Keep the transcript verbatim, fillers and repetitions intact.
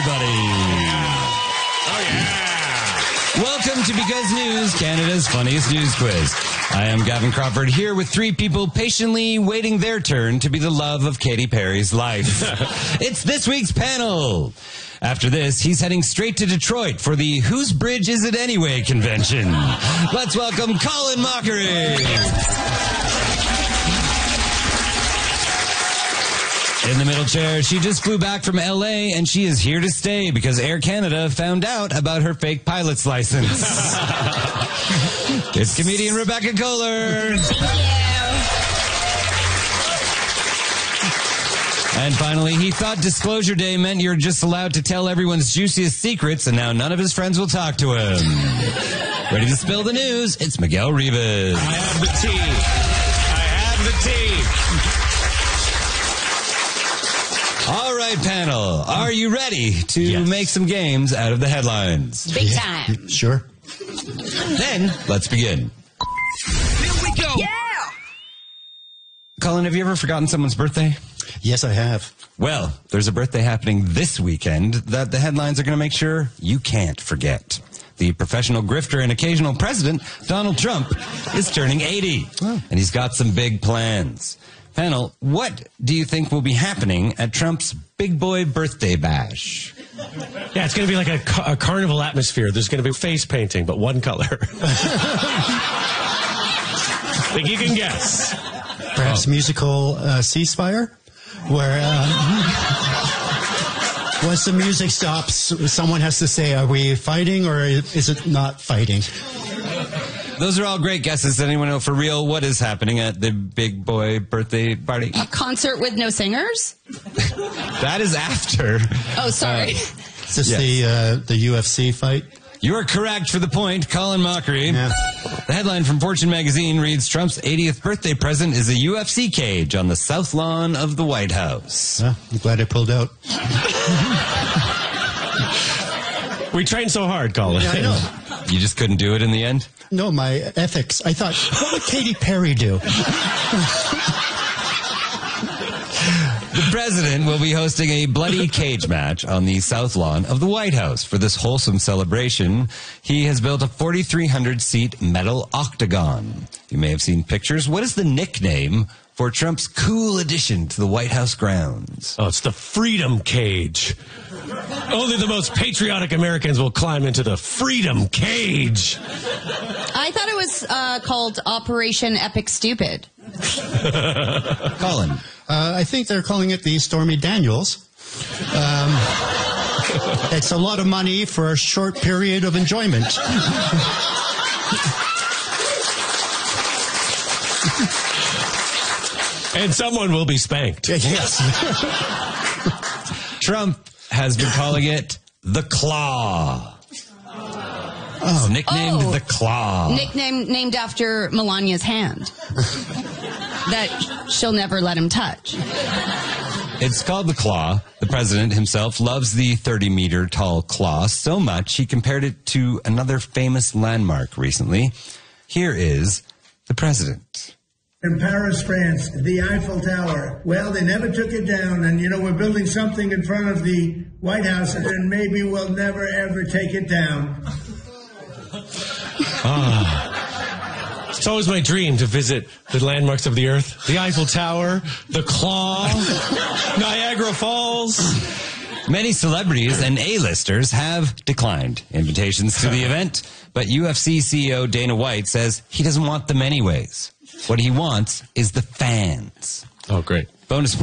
everybody. Oh, yeah. Welcome to Because News, Canada's funniest news quiz. I am Gavin Crawford here with three people patiently waiting their turn to be the love of Katy Perry's life. It's this week's panel. After this, he's heading straight to Detroit for the Whose Bridge Is It Anyway convention. Let's welcome Colin Mockery. In the middle chair, she just flew back from L A and she is here to stay because Air Canada found out about her fake pilot's license. It's comedian Rebecca Kohler. And finally, he thought Disclosure Day meant you're just allowed to tell everyone's juiciest secrets, and now none of his friends will talk to him. Ready to spill the news? It's Miguel Rivas. I have the tea. I have the tea. All right, panel. Are you ready to Yes. make some games out of the headlines? Big time. Sure. Then, let's begin. Here we go. Yeah. Colin, have you ever forgotten someone's birthday? Yes, I have. Well, there's a birthday happening this weekend that the headlines are going to make sure you can't forget. The professional grifter and occasional president, Donald Trump, is turning eighty. Oh. And he's got some big plans. Panel, what do you think will be happening at Trump's big boy birthday bash? Yeah, it's going to be like a, ca- a carnival atmosphere. There's going to be face painting, but one color. Think you can guess. Perhaps musical uh, ceasefire, where uh, once the music stops, someone has to say, "Are we fighting or is it not fighting?" Those are all great guesses. Does anyone know for real what is happening at the big boy birthday party? A concert with no singers? That is after. Oh, sorry. Is this Yes. the uh, the U F C fight? You are correct for the point, Colin Mockery. Yeah. The headline from Fortune magazine reads, Trump's eightieth birthday present is a U F C cage on the south lawn of the White House. Uh, I'm glad I pulled out. We trained so hard, Colin. Yeah, I know. You just couldn't do it in the end? No, my ethics. I thought, what would Katy Perry do? The president will be hosting a bloody cage match on the south lawn of the White House. For this wholesome celebration, he has built a forty-three hundred seat metal octagon. You may have seen pictures. What is the nickname for Trump's cool addition to the White House grounds? Oh, it's the Freedom Cage. Only the most patriotic Americans will climb into the Freedom Cage. I thought it was uh, called Operation Epic Stupid. Colin. Uh, I think they're calling it the Stormy Daniels. Um, it's a lot of money for a short period of enjoyment. And someone will be spanked. Yes. Trump has been calling it the Claw. It's nicknamed Oh. the Claw. Nickname named after Melania's hand. That she'll never let him touch. It's called the Claw. The president himself loves the thirty meter tall claw so much he compared it to another famous landmark recently. Here is the president. In Paris, France, the Eiffel Tower. Well, they never took it down, and you know, we're building something in front of the White House, and maybe we'll never ever take it down. Ah. It's always my dream to visit the landmarks of the earth. The Eiffel Tower, the Claw, Niagara Falls. Many celebrities and A-listers have declined invitations to the event, but U F C C E O Dana White says he doesn't want them anyways. What he wants is the fans. Oh, great. Bonus